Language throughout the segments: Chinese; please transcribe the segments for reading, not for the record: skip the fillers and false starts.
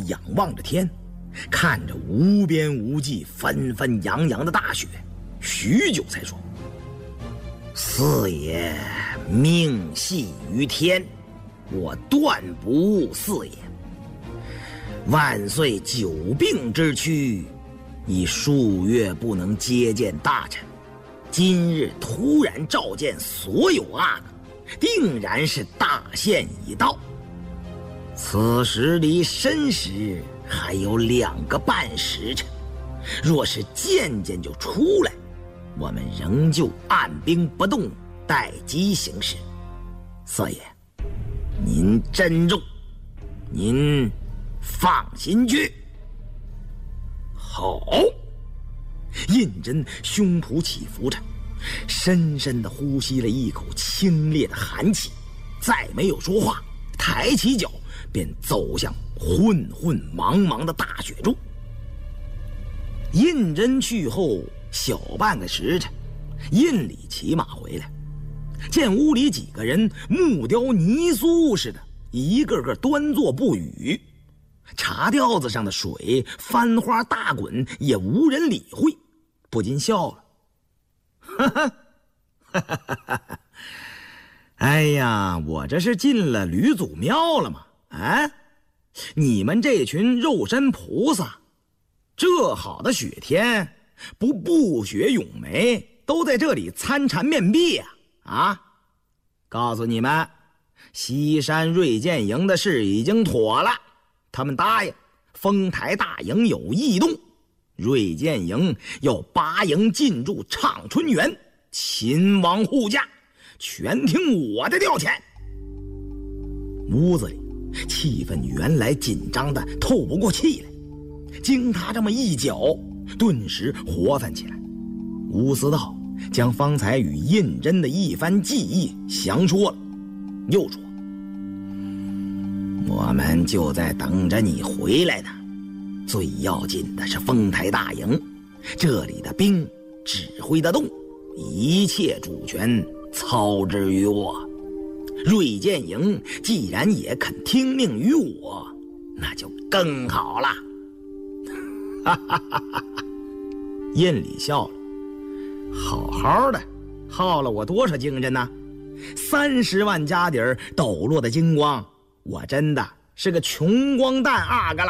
仰望着天，看着无边无际纷纷扬扬的大雪，许久才说：“四爷命系于天，我断不误四爷。万岁久病之躯，已数月不能接见大臣，今日突然召见所有阿哥，定然是大限已到。此时离申时还有2个半时辰，若是渐渐就出来，我们仍旧按兵不动，待机行事。四爷，您珍重，您放心去。”好。胤禛胸脯起伏着，深深地呼吸了一口清冽的寒气，再没有说话，抬起脚便走向混混茫茫的大雪中。胤禛去后小半个时辰，胤礼骑马回来，见屋里几个人木雕泥塑似的，一个个端坐不语，茶吊子上的水翻花大滚，也无人理会，不禁笑了。哎呀，我这是进了吕祖庙了吗？啊，你们这群肉身菩萨，这好的雪天，不雪咏梅，都在这里参禅面壁呀！啊，告诉你们，西山锐剑营的事已经妥了，他们答应丰台大营有异动，锐剑营要8营进驻畅春园，秦王护驾，全听我的调遣。屋子里气氛原来紧张的透不过气来，经他这么一搅，顿时活泛起来。吴思道将方才与胤禛的一番记忆详说了，又说：“我们就在等着你回来呢。最要紧的是丰台大营，这里的兵指挥得动，一切主权操之于我。锐剑营既然也肯听命于我，那就更好了。”哈哈哈哈！胤礼笑了，好好的耗了我多少精神呢？30万家底儿抖落的精光，我真的是个穷光蛋阿哥了。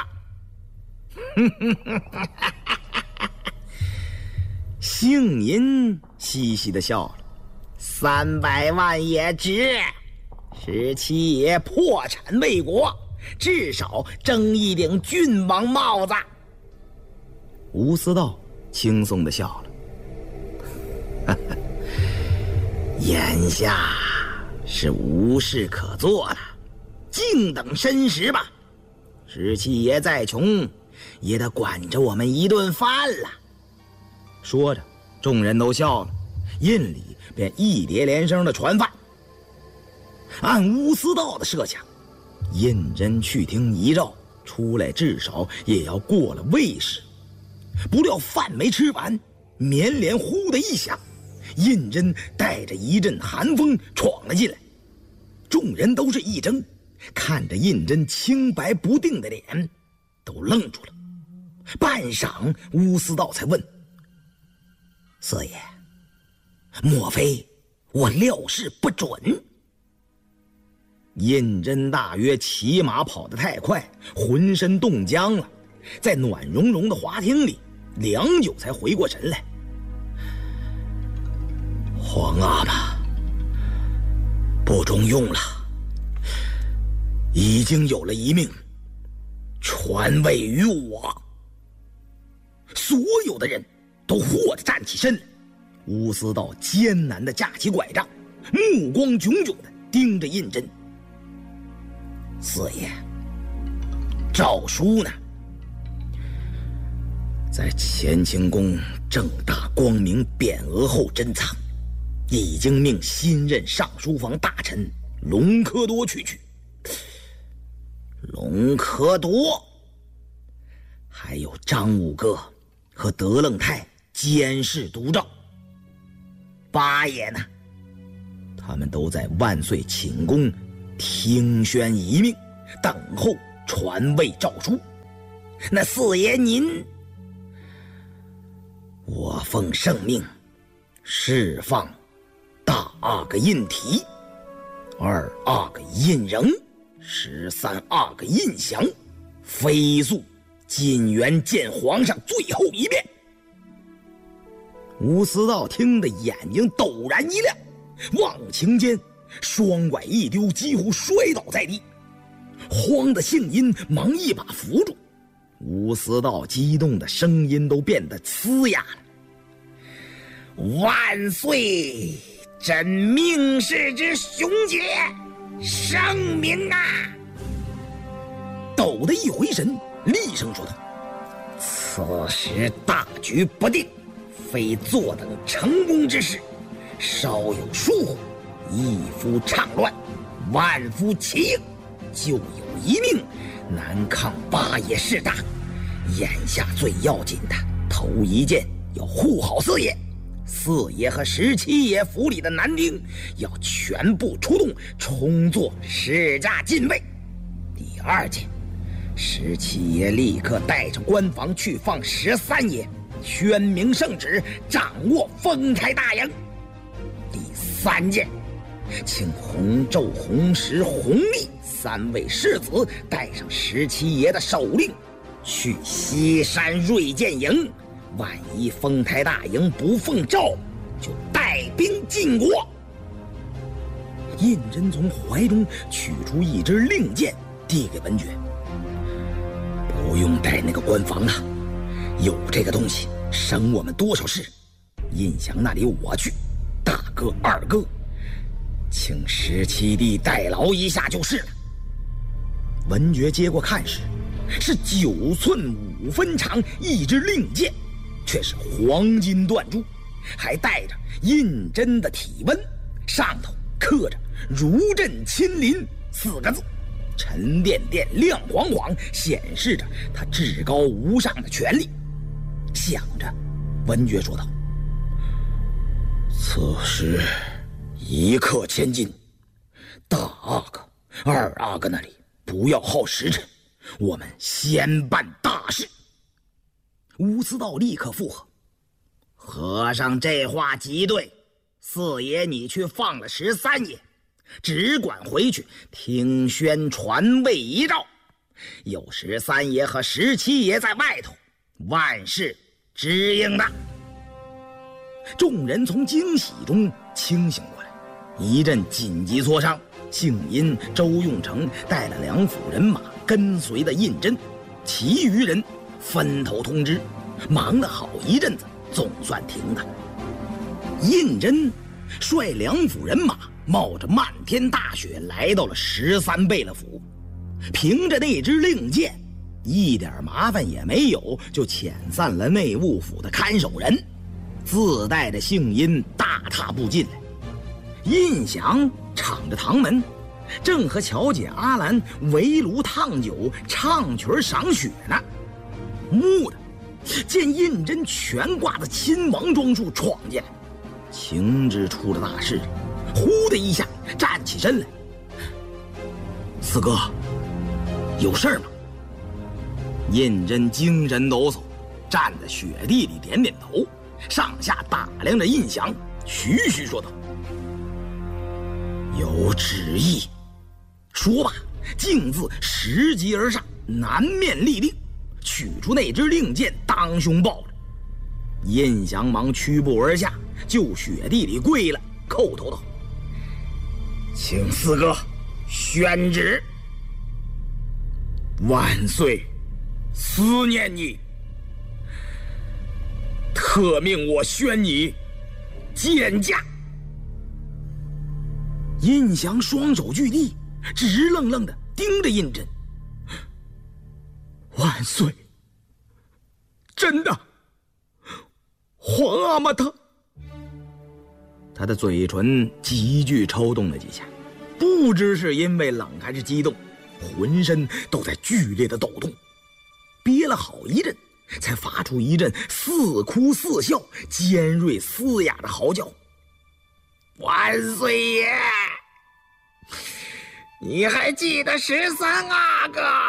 姓银嘻嘻的笑了，300万也值。17爷破产为国，至少争一顶郡王帽子。吴思道轻松的笑了，眼下是无事可做了，静等申时吧。17爷再穷，也得管着我们一顿饭了。说着，众人都笑了，胤礼便一叠连声的传饭。按乌思道的设想，胤禛去听遗诏，出来至少也要过了未时。不料饭没吃完，棉帘呼的一响，胤禛带着一阵寒风闯了进来。众人都是一怔，看着胤禛清白不定的脸，都愣住了。半晌，乌思道才问：“四爷，莫非我料事不准？”胤禛大约骑马跑得太快，浑身冻僵了，在暖融融的花厅里良久才回过神来。皇阿玛不中用了，已经有了一命传位于我。所有的人都霍地站起身来，乌思道艰难地架起拐杖，目光炯炯地盯着胤禛。四爷，诏书呢？在乾清宫正大光明匾额后珍藏，已经命新任尚书房大臣隆科多去取。隆科多，还有张五哥和德楞泰监视督诏。八爷呢？他们都在万岁寝宫听宣遗命，等候传位诏书。 那四爷您，我奉圣命，释放大阿哥印体，2阿哥印仍，13阿哥印祥，飞速进园见皇上最后一遍。吴思道听得眼睛陡然一亮，忘情间双拐一丢，几乎摔倒在地。慌的姓殷忙一把扶住，吴思道激动的声音都变得嘶哑了：“万岁！朕命世之雄杰，圣明啊！”抖的一回神，厉声说道：“此时大局不定，非坐等成功之事，稍有疏忽，一夫倡乱，万夫齐应，就有一命难抗八爷势大。眼下最要紧的头一件要护好四爷，四爷和17爷府里的男丁要全部出动，充作市驾禁卫。第二件，17爷立刻带着官房去放13爷，宣明圣旨，掌握丰台大营。第三件，请洪昼、洪石、洪立3位世子带上17爷的手令，去西山锐剑营，万一丰台大营不奉诏，就带兵进国。胤禛从怀中取出一支令箭，递给文觉：“不用带那个官房了，有这个东西省我们多少事。胤祥那里我去，大哥二哥，请17弟代劳一下就是了。”文觉接过看时，是9寸5分长一支令箭，却是黄金缎珠，还带着胤禛的体温，上头刻着“如朕亲临”4个字，沉甸甸亮晃晃，显示着他至高无上的权力。想着，文觉说道：“此时一刻千金，大阿哥、二阿哥那里不要耗时辰，我们先办大事。”吴思道立刻附和：“和尚这话极对，四爷你去放了13爷，只管回去听宣传位遗诏，有13爷和17爷在外头，万事知应的。”众人从惊喜中清醒过来，一阵紧急磋商。姓殷、周用成带了2府人马跟随的胤禛，其余人分头通知，忙了好一阵子，总算停了。胤禛率2府人马冒着漫天大雪来到了13贝勒府，凭着那支令箭，一点麻烦也没有，就遣散了内务府的看守人，自带着姓殷大踏步进来。胤祥敞着堂门，正和乔姐阿兰围炉烫酒、唱曲赏雪呢。蓦地见胤禛全挂在亲王装束闯进来，情知出了大事，呼的一下站起身来：“四哥，有事吗？”胤禛精神抖擞，站在雪地里点点头，上下打量着胤祥，徐徐说道：“有旨意。”说罢，径自拾级而上，南面立令，取出那支令箭，当胸抱着。胤祥忙屈步而下，就雪地里跪了，叩头道：“请四哥宣旨。”“万岁，思念你，特命我宣你见驾。”胤祥双手据地，直愣愣地盯着胤禛。“万岁，真的，皇阿玛他的嘴唇急剧抽动了几下，不知是因为冷还是激动，浑身都在剧烈的抖动，憋了好一阵，才发出一阵似哭似笑、尖锐嘶哑的嚎叫。“万岁爷，你还记得13阿哥